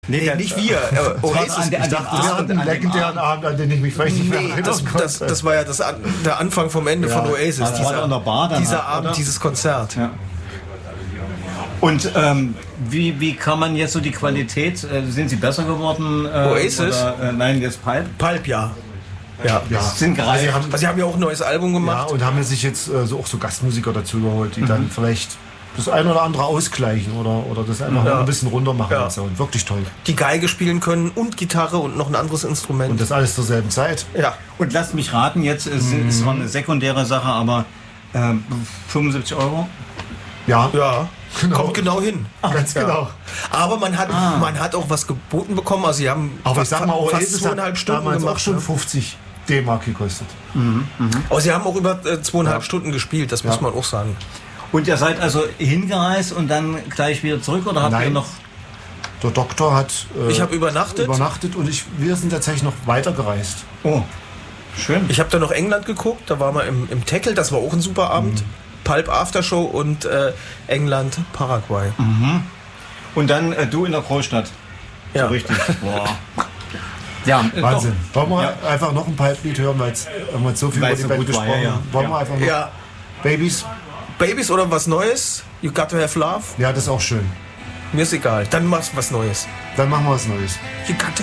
Nee, nicht wir. Oasis. Ich dachte, wir hatten einen legendären Abend, an den ich mich vielleicht nicht mehr erinnern konnte. Das war ja der Anfang vom Ende von Oasis. Dieser Abend, oder? dieses Konzert. Ja. Und wie kann man jetzt so die Qualität, sind sie besser geworden? Oasis? Oder, nein, jetzt Pulp? Pulp, ja. Ja. Sind gereift. Sie haben ja auch ein neues Album gemacht. Ja, und haben sich jetzt auch so Gastmusiker dazu geholt, die dann vielleicht das ein oder andere ausgleichen oder das einfach noch ein bisschen runter machen. Ja. Und wirklich toll. Die Geige spielen können und Gitarre und noch ein anderes Instrument. Und das alles zur selben Zeit. Ja. Und lasst mich raten, jetzt ist zwar eine sekundäre Sache, aber 75 €? Ja, Ja. Genau. Kommt genau hin. ganz genau. Aber man hat auch was geboten bekommen. Also sie haben Aber ich sag mal, fast Oasis hat 2,5 Stunden damals gemacht. auch schon 50 D-Mark gekostet. Aber sie haben auch über 2,5 Stunden gespielt, das muss man auch sagen. Und ihr seid also hingereist und dann gleich wieder zurück oder habt ihr Nein. noch... Der Doktor hat Ich habe übernachtet. und wir sind tatsächlich noch weiter gereist. Oh, schön. Ich habe da noch England geguckt, da waren wir im Tackle, das war auch ein super Abend. Pulp Aftershow und England, Paraguay. Und dann du in der Großstadt. Ja. So richtig. Boah. Ja, Wahnsinn. Doch. Wollen wir einfach noch ein Pipe-Lied hören, weil wir jetzt so viel Weil über die so Band gut war, gesprochen ja. haben. Wollen wir einfach noch Ja, Babies? Babys oder was Neues? You Got to Have Love? Ja, das ist auch schön. Mir ist egal, dann machst du was Neues. Dann machen wir was Neues. You got to